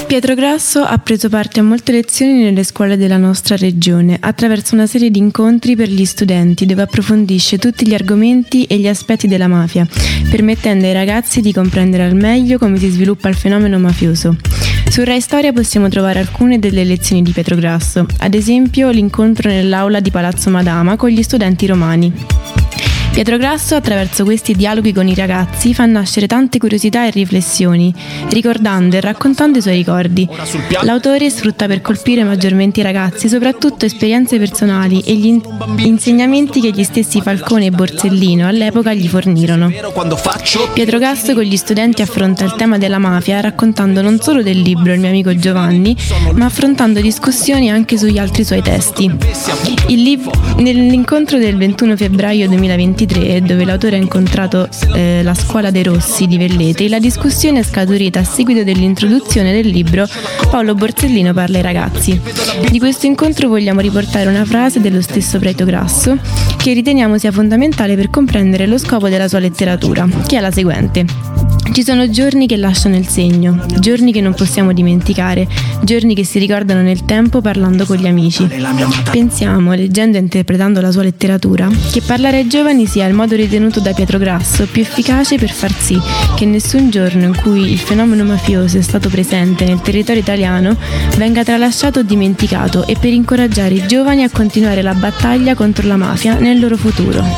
Pietro Grasso ha preso parte a molte lezioni nelle scuole della nostra regione attraverso una serie di incontri per gli studenti dove approfondisce tutti gli argomenti e gli aspetti della mafia, permettendo ai ragazzi di comprendere al meglio come si sviluppa il fenomeno mafioso. Su Rai Storia possiamo trovare alcune delle lezioni di Pietro Grasso, ad esempio l'incontro nell'aula di Palazzo Madama con gli studenti romani. Pietro Grasso, attraverso questi dialoghi con i ragazzi, fa nascere tante curiosità e riflessioni, ricordando e raccontando i suoi ricordi. L'autore sfrutta per colpire maggiormente i ragazzi soprattutto esperienze personali e gli insegnamenti che gli stessi Falcone e Borsellino all'epoca gli fornirono. Pietro Grasso con gli studenti affronta il tema della mafia raccontando non solo del libro Il mio amico Giovanni, ma affrontando discussioni anche sugli altri suoi testi. Nell'incontro del 21 febbraio 2023, dove l'autore ha incontrato la scuola dei Rossi di Velletri, la discussione è scaturita a seguito dell'introduzione del libro Paolo Borsellino parla ai ragazzi. Di questo incontro vogliamo riportare una frase dello stesso Pietro Grasso che riteniamo sia fondamentale per comprendere lo scopo della sua letteratura, che è la seguente: ci sono giorni che lasciano il segno, giorni che non possiamo dimenticare, giorni che si ricordano nel tempo parlando con gli amici. Pensiamo, leggendo e interpretando la sua letteratura, che parlare ai giovani sia il modo ritenuto da Pietro Grasso più efficace per far sì che nessun giorno in cui il fenomeno mafioso è stato presente nel territorio italiano venga tralasciato o dimenticato, e per incoraggiare i giovani a continuare la battaglia contro la mafia nel loro futuro.